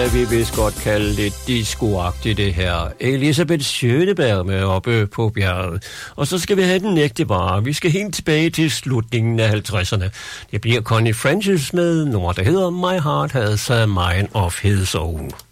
Vi vil godt kalde det disco-agtigt det her. Elisabeth Schøneberg med oppe på bjerget. Og så skal vi have den ægte vare. Vi skal helt tilbage til slutningen af 50'erne. Det bliver Connie Francis med nummer, der hedder My Heart Has a Mind of His Own.